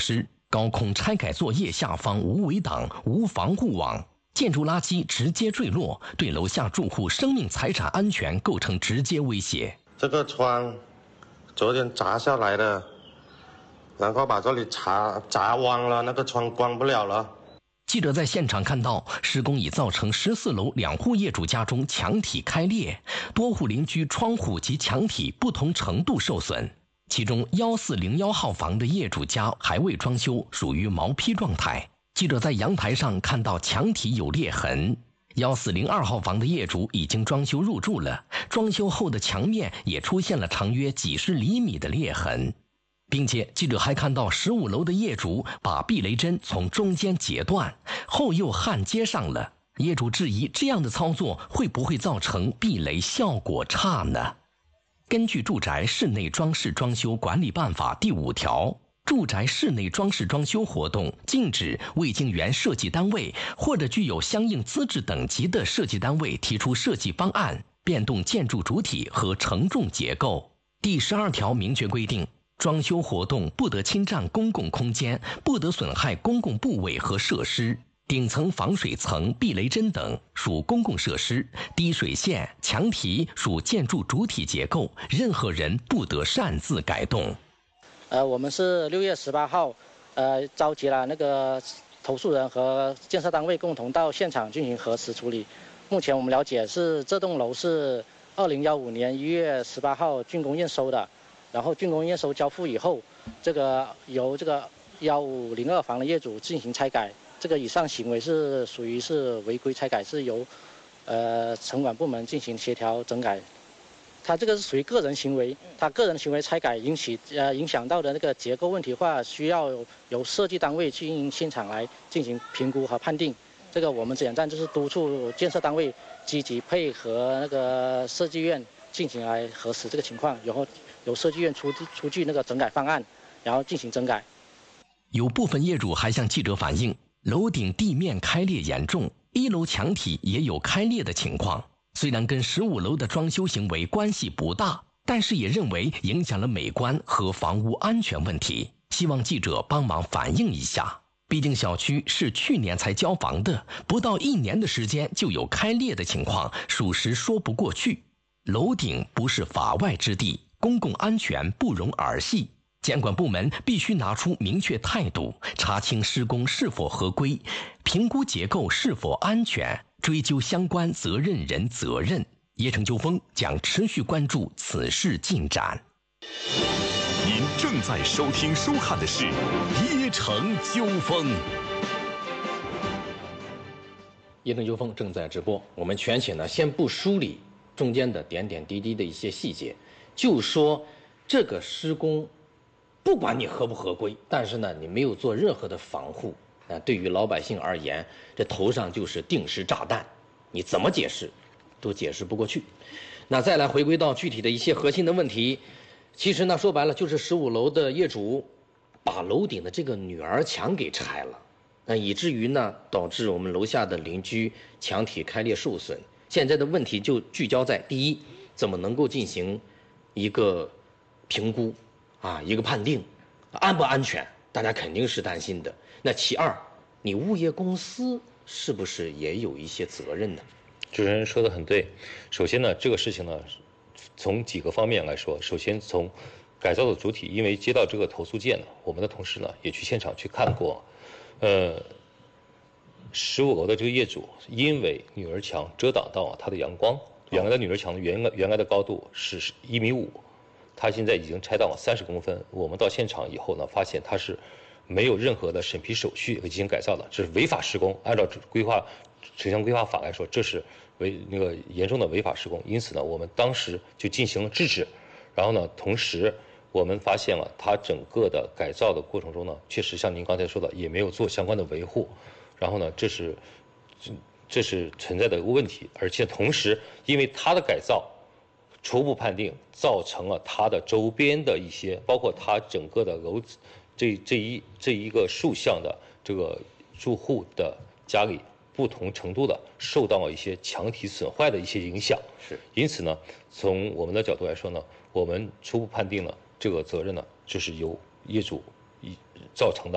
施，高空拆改作业下方无围挡、无防护网，建筑垃圾直接坠落，对楼下住户生命财产安全构成直接威胁。 这个窗昨天砸下来的，然后把这里砸弯了，那个窗关不了了。 记者在现场看到，施工已造成14楼2户业主家中墙体开裂，多户邻居窗户及墙体不同程度受损。其中1401号房的业主家还未装修，属于毛坯状态。记者在阳台上看到墙体有裂痕。1402号房的业主已经装修入住了，装修后的墙面也出现了长约几十厘米的裂痕。并且记者还看到15楼的业主把避雷针从中间截断，后又焊接上了。业主质疑这样的操作会不会造成避雷效果差呢？根据《住宅室内装饰装修管理办法》第5条，住宅室内装饰装修活动禁止未经原设计单位或者具有相应资质等级的设计单位提出设计方案，变动建筑主体和承重结构。第12条明确规定，装修活动不得侵占公共空间，不得损害公共部位和设施。顶层防水层、避雷针等属公共设施，滴水线、墙体属建筑主体结构，任何人不得擅自改动。 我们是6月18号，召集了那个投诉人和建设单位共同到现场进行核实处理。目前我们了解是这栋楼是2015年1月18号竣工验收的。然后竣工验收交付以后，由这个1502房的业主进行拆改，这个以上行为是属于违规拆改，是由城管部门进行协调整改。他这个是属于个人行为，他个人行为拆改影响到的那个结构问题的话，需要由设计单位进现场来进行评估和判定。这个我们检站就是督促建设单位积极配合那个设计院进行来核实这个情况，然后由设计院出具那个整改方案，然后进行整改。 有部分业主还向记者反映，楼顶地面开裂严重，1楼墙体也有开裂的情况。虽然跟15楼的装修行为关系不大，但是也认为影响了美观和房屋安全问题，希望记者帮忙反映一下。毕竟小区是去年才交房的，不到1年的时间就有开裂的情况，属实说不过去。楼顶不是法外之地，公共安全不容儿戏，监管部门必须拿出明确态度，查清施工是否合规，评估结构是否安全，追究相关责任人责任。椰城纠纷将持续关注此事进展。 您正在收听收看的是椰城纠纷。 椰城纠纷正在直播，我们全体呢先不梳理中间的点点滴滴的一些细节，就说这个施工，不管你合不合规，但是呢你没有做任何的防护，对于老百姓而言，这头上就是定时炸弹，你怎么解释都解释不过去。那再来回归到具体的一些核心的问题，其实呢说白了就是15楼的业主把楼顶的这个女儿墙给拆了，以至于呢导致我们楼下的邻居墙体开裂受损。现在的问题就聚焦在第一，怎么能够进行一个评估一个判定，安不安全，大家肯定是担心的。那其二，你物业公司是不是也有一些责任呢？ 主持人说的很对。首先呢，这个事情呢，从几个方面来说，首先从改造的主体，因为接到这个投诉件呢，我们的同事呢也去现场去看过，15楼的这个业主因为女儿墙遮挡到他的阳光，原来的女儿墙原来的高度是1.5米，他现在已经拆到了30公分。我们到现场以后呢，发现他是没有任何的审批手续进行改造的，这是违法施工。按照城乡规划法来说，这是严重的违法施工。因此呢，我们当时就进行了制止。然后呢，同时我们发现了他整个的改造的过程中呢，确实像您刚才说的，也没有做相关的维护。然后呢，这是存在的一个问题。而且同时，因为他的改造初步判定造成了他的周边的一些，包括他整个的楼这一个竖向的这个住户的家里不同程度的受到了一些墙体损坏的一些影响。 是。 因此呢，从我们的角度来说呢，我们初步判定了这个责任呢，就是由业主造成的。